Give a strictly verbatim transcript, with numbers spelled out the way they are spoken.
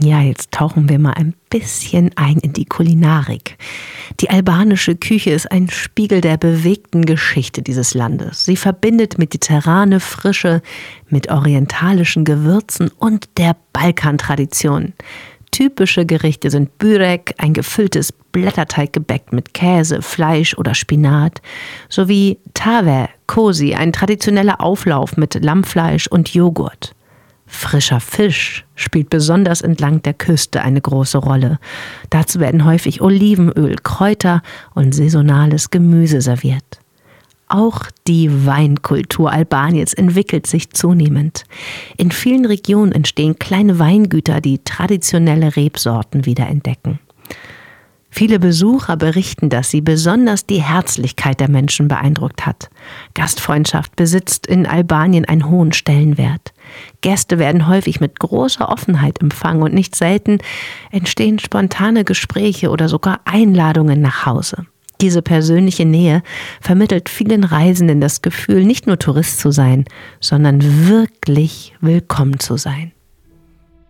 Ja, jetzt tauchen wir mal ein bisschen ein in die Kulinarik. Die albanische Küche ist ein Spiegel der bewegten Geschichte dieses Landes. Sie verbindet mediterrane Frische mit orientalischen Gewürzen und der Balkantradition. Typische Gerichte sind Börek, ein gefülltes Blätterteiggebäck mit Käse, Fleisch oder Spinat, sowie Tave, Kosi, ein traditioneller Auflauf mit Lammfleisch und Joghurt. Frischer Fisch spielt besonders entlang der Küste eine große Rolle. Dazu werden häufig Olivenöl, Kräuter und saisonales Gemüse serviert. Auch die Weinkultur Albaniens entwickelt sich zunehmend. In vielen Regionen entstehen kleine Weingüter, die traditionelle Rebsorten wiederentdecken. Viele Besucher berichten, dass sie besonders die Herzlichkeit der Menschen beeindruckt hat. Gastfreundschaft besitzt in Albanien einen hohen Stellenwert. Gäste werden häufig mit großer Offenheit empfangen und nicht selten entstehen spontane Gespräche oder sogar Einladungen nach Hause. Diese persönliche Nähe vermittelt vielen Reisenden das Gefühl, nicht nur Tourist zu sein, sondern wirklich willkommen zu sein.